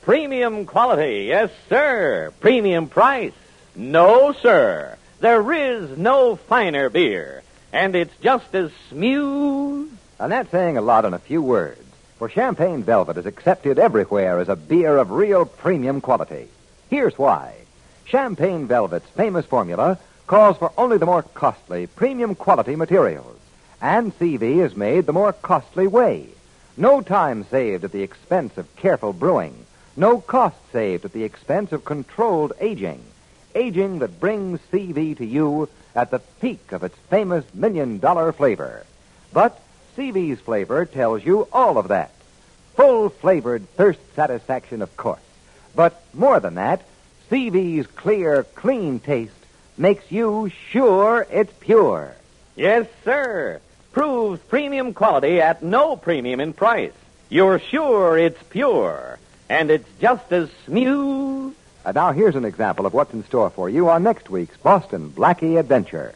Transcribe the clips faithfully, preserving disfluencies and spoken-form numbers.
Premium quality, yes, sir. Premium price, no, sir. There is no finer beer, and it's just as smooth. And that's saying a lot in a few words, for Champagne Velvet is accepted everywhere as a beer of real premium quality. Here's why. Champagne Velvet's famous formula calls for only the more costly, premium quality materials, and C V is made the more costly way. No time saved at the expense of careful brewing. No cost saved at the expense of controlled aging. Aging that brings C V to you at the peak of its famous million-dollar flavor. But C V's flavor tells you all of that. Full-flavored thirst satisfaction, of course. But more than that, C V's clear, clean taste makes you sure it's pure. Yes, sir. Proves premium quality at no premium in price. You're sure it's pure, and it's just as smooth. And now here's an example of what's in store for you on next week's Boston Blackie Adventure.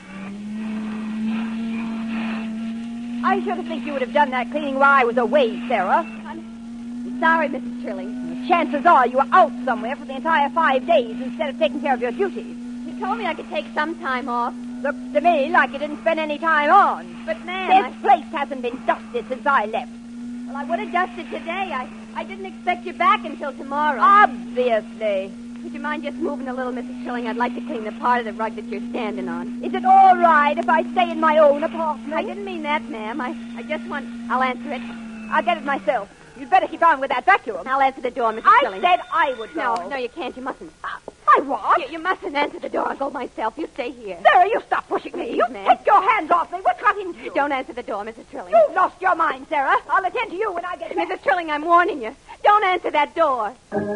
I should have think you would have done that cleaning while I was away, Sarah. I'm sorry, Missus Trilling. Chances are you were out somewhere for the entire five days instead of taking care of your duties. You told me I could take some time off. Looks to me like you didn't spend any time on. But, ma'am, This I... place hasn't been dusted since I left. Well, I would have dusted today. I, I didn't expect you back until tomorrow. Obviously. Would you mind just moving a little, Missus Trilling? I'd like to clean the part of the rug that you're standing on. Is it all right if I stay in my own apartment? I didn't mean that, ma'am. I, I just want... I'll answer it. I'll get it myself. You'd better keep on with that vacuum. I'll answer the door, Missus I Trilling. said I would go. No, no, you can't. You mustn't. I what? You, you mustn't answer the door. I'll go myself. You stay here. Sarah, you stop pushing me. You ma'am. take your hands off me. What's got into you? Don't answer the door, Missus Trilling. You've lost your mind, Sarah. I'll attend to you when I get back. Missus Trilling, I'm warning you. Don't answer that door.